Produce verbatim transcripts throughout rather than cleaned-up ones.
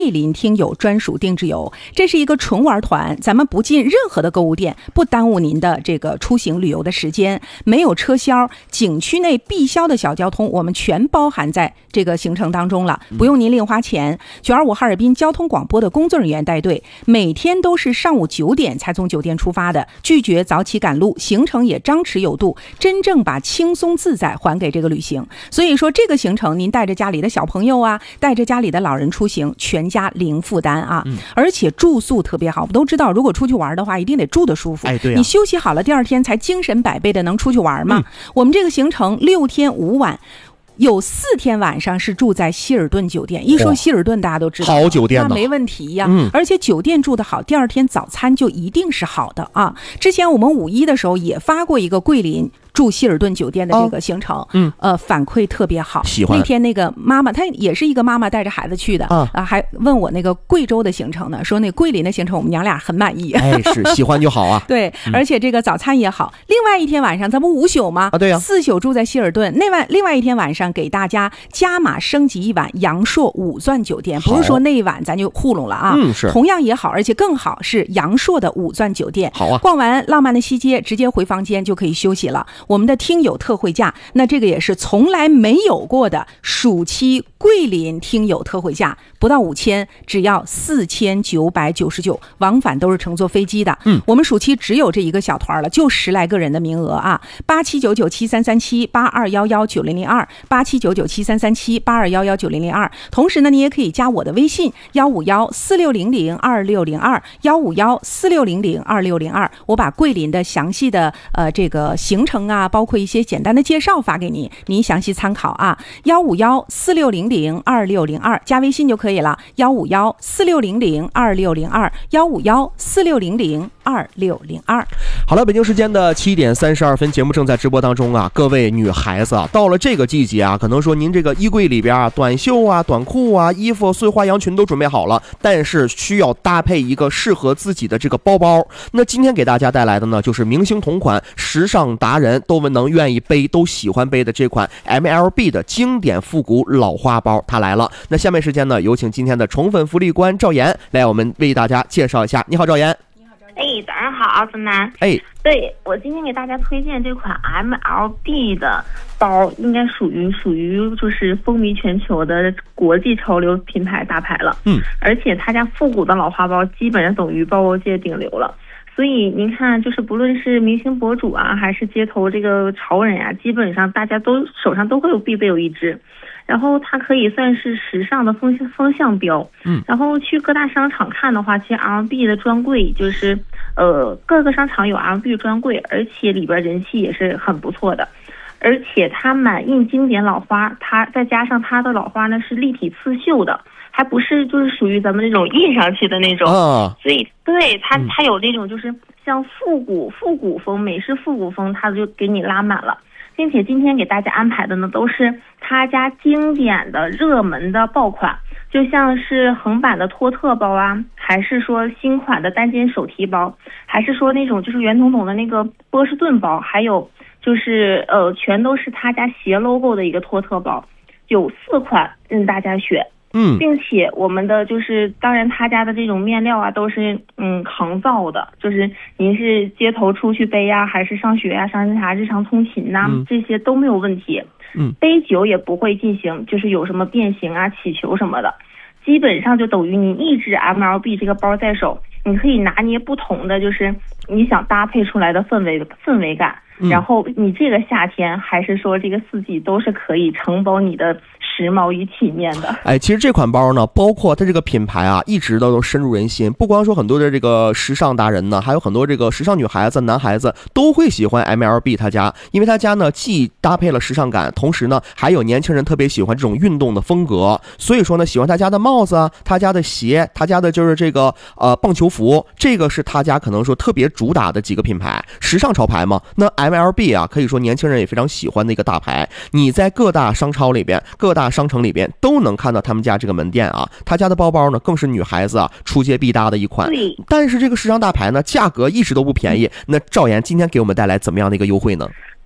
桂林听友专属定制游，这是一个纯玩团，咱们不进任何的购物店，不耽误您的这个出行旅游的时间，没有车销，景区内必销的小交通我们全包含在这个行程当中了，不用您另花钱。九二五哈尔滨交通广播的工作人员带队，每天都是上午九点才从酒店出发的，拒绝早起赶路，行程也张弛有度，真正把轻松自在还给这个旅行。所以说这个行程您带着家里的小朋友啊，带着家里的老人出行，全家零负担啊、嗯、而且住宿特别好。我们都知道如果出去玩的话一定得住得舒服， 哎对啊、 你休息好了第二天才精神百倍的能出去玩嘛、嗯、我们这个行程六天五晚，有四天晚上是住在希尔顿酒店。一说希尔顿大家都知道好酒店， 那没问题呀、 嗯、 而且酒店住得好，第二天早餐就一定是好的啊。之前我们五一的时候也发过一个桂林住希尔顿酒店的这个行程、哦、嗯，呃，反馈特别好， 喜欢。 那天那个妈妈，她也是一个妈妈带着孩子去的啊，啊还问我那个贵州的行程呢，说那桂林的行程我们娘俩很满意。 哎，是喜欢就好啊。 对、嗯，而且这个早餐也好。另外一天晚上，咱不五宿吗？ 啊，对呀、啊， 四宿住在希尔顿。那晚另外一天晚上给大家加码升级一晚阳朔五钻酒店，不是说那一晚咱就糊弄了啊。 嗯，是。 同样也好，而且更好是阳朔的五钻酒店。 好啊。 逛完浪漫的西街，直接回房间就可以休息了。我们的听友特惠价，那这个也是从来没有过的暑期桂林听友特惠价，不到五千，只要四千九百九十九，往返都是乘坐飞机的。嗯，我们暑期只有这一个小团了，就十来个人的名额啊，八七九九七三三七八二幺幺九零零二，八七九九七三三七八二幺幺九零零二。同时呢，你也可以加我的微信幺五幺四六零零二六零二幺五幺四六零零二六零二，我把桂林的详细的呃这个行程啊，包括一些简单的介绍发给你，您详细参考啊。幺五幺四六零零二六零二，加微信就可以了。幺五幺四六零零二六零二，幺五幺四六零零二六零二。 好了，北京时间的七点三十二分，节目正在直播当中啊。各位女孩子啊，到了这个季节啊，可能说您这个衣柜里边啊，短袖啊、短裤啊、衣服、碎花洋裙都准备好了，但是需要搭配一个适合自己的这个包包。那今天给大家带来的呢，就是明星同款、时尚达人都能愿意背、都喜欢背的这款 M L B 的经典复古老花包，它来了。那下面时间呢，有请今天的宠粉福利官赵岩来我们为大家介绍一下。你好，赵岩。 哎，早上好，孙楠。 哎， 对，我今天给大家推荐这款 M L B 的包，应该属于属于就是风靡全球的国际潮流品牌大牌了。嗯，而且他家复古的老花包基本上等于包包界顶流了。所以您看，就是不论是明星博主啊，还是街头这个潮人啊，基本上大家都手上都会有必备有一只。然后它可以算是时尚的风向风向标，嗯，然后去各大商场看的话，其实 M L B 的专柜就是，呃，各个商场有 M L B 专柜，而且里边人气也是很不错的，而且它满印经典老花，它再加上它的老花呢是立体刺绣的，还不是就是属于咱们那种印上去的那种，啊，所以对它它有那种就是像复古复古风、美式复古风，它就给你拉满了。并且今天给大家安排的呢，都是他家经典的热门的爆款，就像是横版的托特包啊，还是说新款的单肩手提包，还是说那种就是圆筒筒的那个波士顿包，还有就是呃，全都是他家鞋 logo 的一个托特包，有四款任大家选。嗯，并且我们的就是当然他家的这种面料啊都是嗯抗造的，就是您是街头出去背呀，还是上学呀、上啥日常通勤呐、嗯、这些都没有问题。嗯，杯酒也不会进行就是有什么变形啊、起球什么的，基本上就等于您一支 M L B 这个包在手，你可以拿捏不同的就是你想搭配出来的氛围氛围感。然后你这个夏天还是说这个四季都是可以承包你的时髦与体面的。 哎，其实这款包呢，包括它这个品牌啊，一直都深入人心。不光说很多的这个时尚达人呢，还有很多这个时尚女孩子、男孩子都会喜欢 M L B 他家，因为他家呢既搭配了时尚感，同时呢还有年轻人特别喜欢这种运动的风格。所以说呢，喜欢他家的帽子啊，他家的鞋，他家的就是这个呃棒球服，这个是他家可能说特别主打的几个品牌，时尚潮牌嘛。那 M L B 啊，可以说年轻人也非常喜欢的一个大牌。你在各大商超里边、各大商城里边都能看到他们家这个门店啊。他家的包包呢，更是女孩子啊出街必搭的一款。但是这个时尚大牌呢，价格一直都不便宜。那赵岩今天给我们带来怎么样的一个优惠呢？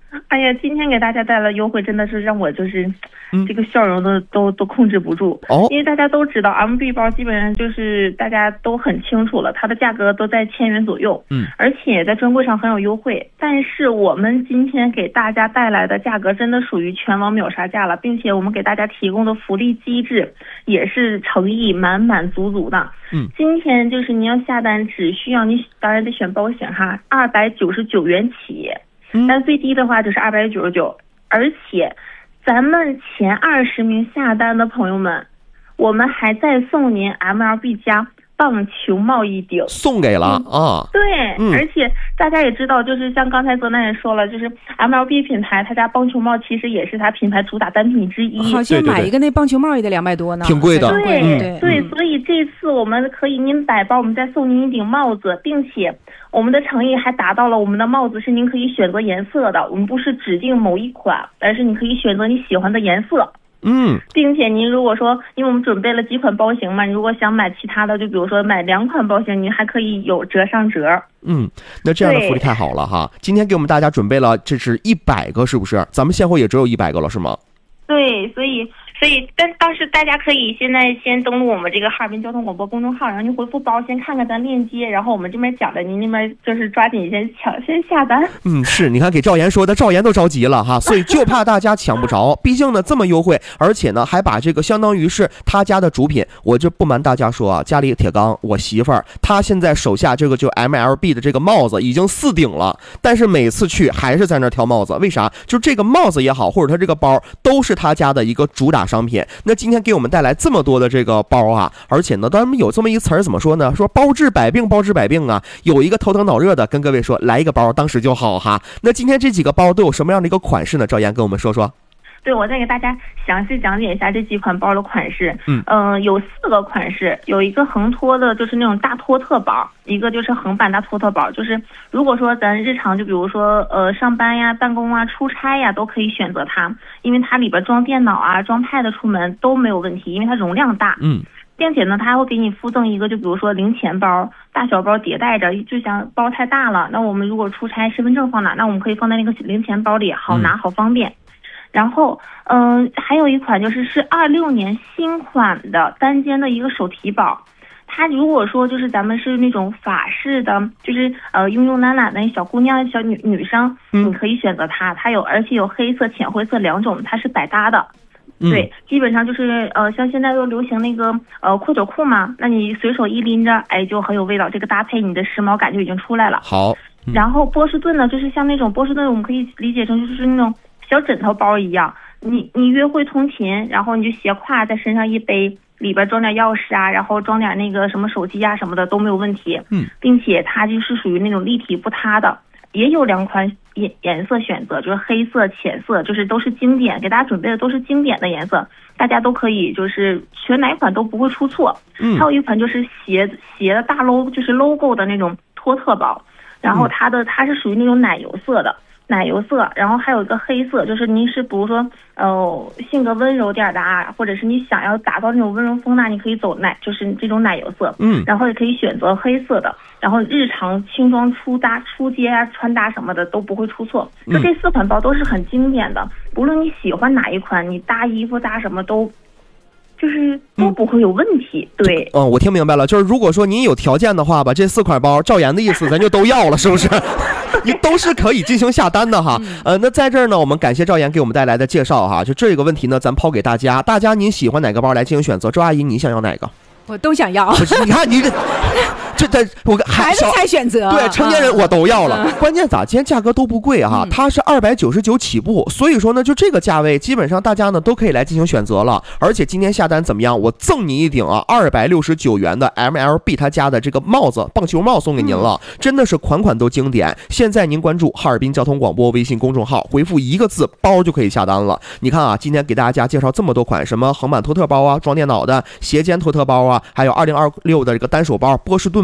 哎呀，今天给大家带来优惠，真的是让我就是这个笑容都、嗯、都都控制不住哦。因为大家都知道 M B 包基本上就是大家都很清楚了，它的价格都在千元左右，嗯，而且在专柜上很有优惠。但是我们今天给大家带来的价格真的属于全网秒杀价了，并且我们给大家提供的福利机制也是诚意满满足足的。嗯，今天就是你要下单，只需要你当然得选包型哈，二百九十九元起。但最低的话就是二百九十九，而且咱们前二十名下单的朋友们，我们还再送您 M L B 加棒球帽一顶， 送给了、嗯、啊。 对、嗯，而且大家也知道，就是像刚才泽南也说了，就是 M L B 品牌，他家棒球帽其实也是他品牌主打单品之一。 好像买一个那棒球帽也得两百多呢， 挺贵的。 对、 嗯、 对对、嗯，所以这次我们可以您百包，我们再送您一顶帽子，并且我们的诚意还达到了，我们的帽子是您可以选择颜色的，我们不是指定某一款，而是你可以选择你喜欢的颜色。 嗯， 并且您如果说，因为我们准备了几款包型嘛，你如果想买其他的，就比如说买两款包型，您还可以有折上折。 嗯，那这样的福利太好了哈！今天给我们大家准备了，这是一百个，是不是？咱们现货也只有一百个了，是吗？ 对，所以。所以，但当时大家可以现在先登录我们这个哈尔滨交通广播公众号，然后您回复包，先看看咱链接，然后我们这边讲的，您那边就是抓紧先抢，先下单。 嗯，是，你看给赵岩说的，赵岩都着急了哈，所以就怕大家抢不着。毕竟呢这么优惠，而且呢还把这个相当于是他家的主品，我就不瞒大家说啊，家里铁刚，我媳妇儿她现在手下这个就 M L B 的这个帽子已经四顶了，但是每次去还是在那挑帽子，为啥？就这个帽子也好，或者他这个包都是他家的一个主打商品。那今天给我们带来这么多的这个包啊，而且呢，当然有这么一词儿怎么说呢？说包治百病，包治百病啊！有一个头疼脑热的，跟各位说来一个包，当时就好哈。那今天这几个包都有什么样的一个款式呢？赵岩跟我们说说。 对，我再给大家详细讲解一下这几款包的款式。嗯，呃，有四个款式，有一个横托的，就是那种大托特包；一个就是横版大托特包，就是如果说咱日常就比如说呃上班呀、办公啊、出差呀，都可以选择它，因为它里边装电脑啊、装 pad 出门都没有问题，因为它容量大。嗯。并且呢，它还会给你附赠一个，就比如说零钱包，大小包叠带着，就想包太大了，那我们如果出差身份证放哪，那我们可以放在那个零钱包里，好拿好方便。嗯，然后，嗯、呃，还有一款就是是二六年新款的单肩的一个手提包，它如果说就是咱们是那种法式的，就是呃慵慵懒懒的小姑娘、小女女生，你可以选择它，它有而且有黑色、浅灰色两种，它是百搭的。对，基本上就是呃，像现在又流行那个呃阔腿裤嘛，那你随手一拎着，哎，就很有味道。这个搭配你的时髦感就已经出来了。 好， 嗯、然后波士顿呢，就是像那种波士顿，我们可以理解成就是那种小枕头包一样，你你约会通勤，然后你就斜挎在身上一背，里边装点钥匙啊，然后装点那个什么手机啊什么的都没有问题。嗯，并且它就是属于那种立体不塌的。也有两款颜颜色选择，就是黑色、浅色，就是都是经典，给大家准备的都是经典的颜色，大家都可以就是选哪一款都不会出错。嗯，还有一款就是斜斜的大 logo， 就是 logo 的那种托特包，然后它的它是属于那种奶油色的。奶油色，然后还有一个黑色，就是您是比如说呃性格温柔点的啊，或者是你想要打造那种温柔风呢，你可以走奶就是这种奶油色，嗯，然后也可以选择黑色的，然后日常轻装出搭出街啊穿搭什么的都不会出错。就这四款包都是很经典的，不论你喜欢哪一款，你搭衣服搭什么都。就是都不会有问题。嗯、对， 嗯，我听明白了，就是如果说您有条件的话吧，这四款包赵岩的意思咱就都要了，是不是？你都是可以进行下单的哈。呃，那在这儿呢，我们感谢赵岩给我们带来的介绍哈。就这个问题呢，咱抛给大家，大家您喜欢哪个包来进行选择？周阿姨，你想要哪个？ 我都想要。 你看你这。这这我孩子才选择， 对成年人我都要了。嗯、关键咋？今天价格都不贵哈、啊，它是二百九十九起步，所以说呢，就这个价位，基本上大家呢都可以来进行选择了。而且今天下单怎么样？我赠你一顶啊，二百六十九元的 M L B 他家的这个帽子，棒球帽送给您了，嗯、真的是款款都经典。现在您关注哈尔滨交通广播微信公众号，回复一个字“包”就可以下单了。你看啊，今天给大家介绍这么多款，什么横版托特包啊，装电脑的斜肩托特包啊，还有二零二六的这个单手包，波士顿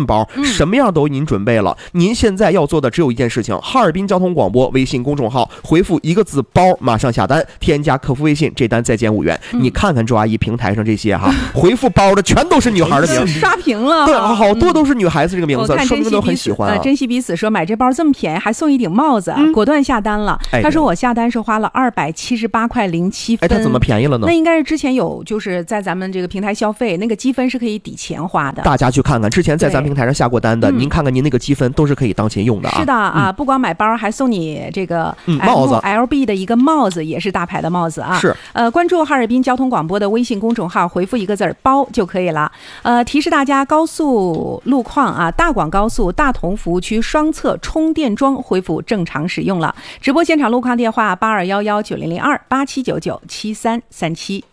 盾包，什么样都您准备了。您现在要做的只有一件事情，哈尔滨交通广播微信公众号回复一个字包，马上下单，添加客服微信，这单再减五元。你看看周阿姨平台上这些哈，回复包的全都是女孩的名字， 刷屏了， 对，好多都是女孩子这个名字，说明都很喜欢啊。 珍惜彼此说买这包这么便宜，还送一顶帽子，果断下单了。他说我下单是花了二百七十八块零七分， 哎，他怎么便宜了呢？ 那应该是之前有就是在咱们这个平台消费，那个积分是可以抵钱花的。 大家去看看，之前在咱平台上下过单的，您看看您那个积分都是可以当钱用的啊。 是的啊，不光买包，还送你这个帽子 L B 的一个帽子，也是大牌的帽子啊。 是， 呃，关注哈尔滨交通广播的微信公众号，回复一个字儿包就可以了。呃，提示大家高速路况啊，大广高速大同服务区双侧充电桩恢复正常使用了。直播现场路况电话八二幺幺九零零二八七九九七三三七。